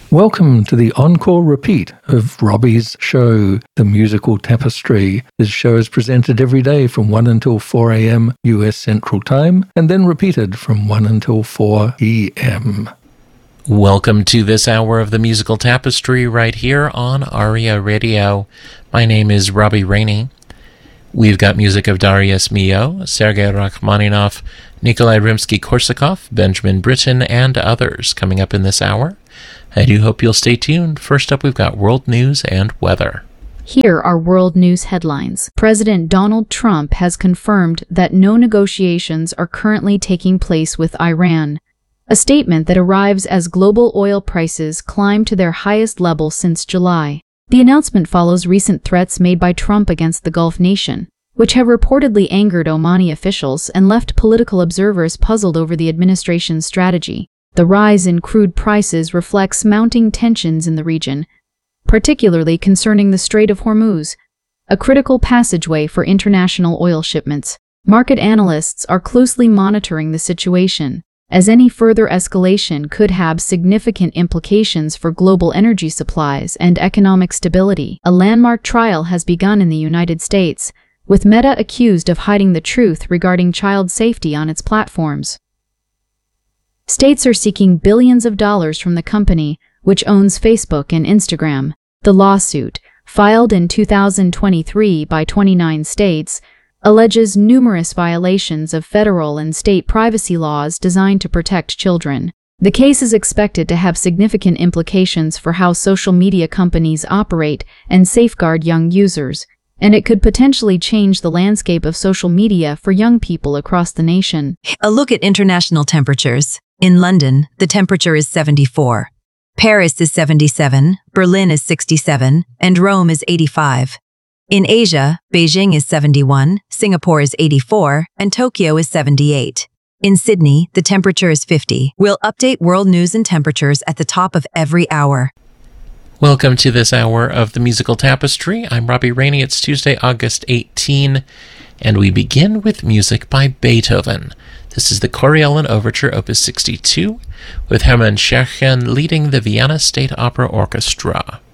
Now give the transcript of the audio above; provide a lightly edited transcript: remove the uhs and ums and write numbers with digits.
Welcome to the encore repeat of Robbie's show, The Musical Tapestry. This show is presented every day from 1 until 4 a.m. US Central Time, and then repeated from 1 until 4 p.m. Welcome to this hour of The Musical Tapestry right here on ARIA Radio. My name is Robbie Rainey. We've got music of Darius Milhaud, Sergei Rachmaninoff, Nikolai Rimsky-Korsakov, Benjamin Britten, and others coming up in this hour. I do hope you'll stay tuned. First up, we've got world news and weather. Here are world news headlines. President Donald Trump has confirmed that no negotiations are currently taking place with Iran, a statement that arrives as global oil prices climb to their highest level since July. The announcement follows recent threats made by Trump against the Gulf nation, which have reportedly angered Omani officials and left political observers puzzled over the administration's strategy. The rise in crude prices reflects mounting tensions in the region, particularly concerning the Strait of Hormuz, a critical passageway for international oil shipments. Market analysts are closely monitoring the situation, as any further escalation could have significant implications for global energy supplies and economic stability. A landmark trial has begun in the United States, with Meta accused of hiding the truth regarding child safety on its platforms. States are seeking billions of dollars from the company, which owns Facebook and Instagram. The lawsuit, filed in 2023 by 29 states, alleges numerous violations of federal and state privacy laws designed to protect children. The case is expected to have significant implications for how social media companies operate and safeguard young users, and it could potentially change the landscape of social media for young people across the nation. A look at international temperatures. In London, the temperature is 74. Paris is 77, Berlin is 67, and Rome is 85. In Asia, Beijing is 71, Singapore is 84, and Tokyo is 78. In Sydney, the temperature is 50. We'll update world news and temperatures at the top of every hour. Welcome to this hour of The Musical Tapestry. I'm Robbie Rainey. It's Tuesday, August 18, and we begin with music by Beethoven. This is the Coriolan Overture, Opus 62, with Hermann Scherchen leading the Vienna State Opera Orchestra.